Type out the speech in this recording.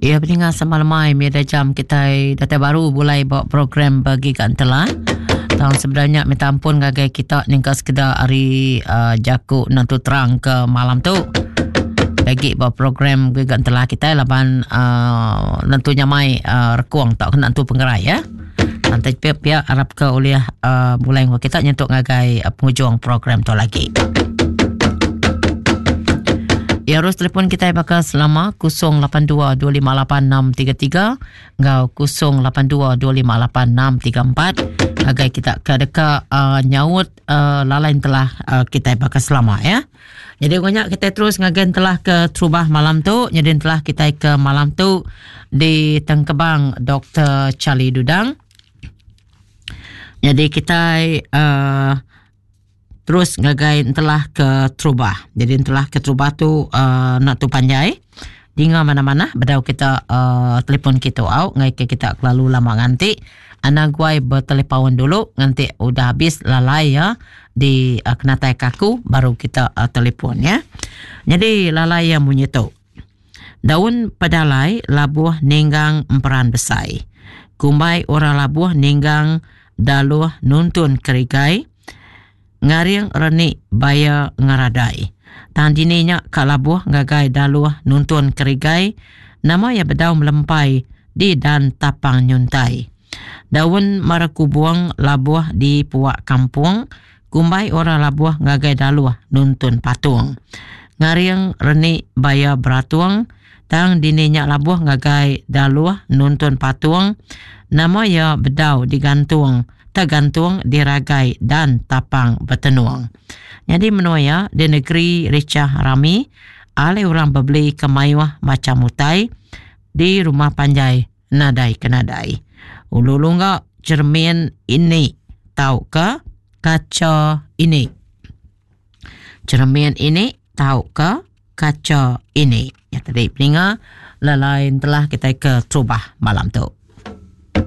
Ya, pendengar semalamai media jam kita data baru mulai bawa program bagi kat telah. Tahun sebenarnya minta ampun gagai kita nika sekedar hari jakuk nantu terang ke malam tu. Bagi bawa program bagi kat telah kita laban nantunya mai rekuang tak kena nantu penggerai ya. Nanti pihak harap ke oleh mulai kita nyentuk ngagai penghujung program tu lagi. Ya, harus telefon kita bakal selama 082-258-633 ngau 082-258-634 agar kita kedeka nyaut lalain telah kita bakal selama ya. Jadi banyak kita terus ngagen telah ke Trubah malam tu. Jadi telah kita ke malam tu di Tengkebang Dr. Charlie Dudang. Jadi kita terus ngagai telah ke Trubah. Jadi telah ke Trubah tu nak tu panjai. Dinga mana-mana bedau kita telefon kita ngai kita lalu lama nganti. Anak guai bertelepon dulu nganti udah habis lalai ya di kenatai kaku baru kita telefon ya. Jadi lalai yang bunyi tu. Daun pedalai labuh ninggang emperan besai. Kumbai ora labuh ninggang daluh nuntun kerigai. Ngariang reni baya ngaradai. Tandininya kalabuh ngagai daluh nuntun kerigai. Nama ya bedau melempai di dan tapang nyuntai. Daun marakubuang labuh di puak kampung. Kumbai ora labuh ngagai daluh nuntun patung. Ngariang reni baya beratuang. Tang dininya labuh ngagai daluh nuntun patung. Nama ya bedau digantung. Tergantung diragai dan tapang bertenuang. Jadi menuaya di negeri Ricah Rami, ale orang berbeli kemayuah macam mutai di rumah panjai nadai ke nadai. Ululunga cermin ini tahu ke kaca ini. Cermin ini tahu ke kaca ini. Ya tadi peninga lalain telah kita ke Trubah malam tu.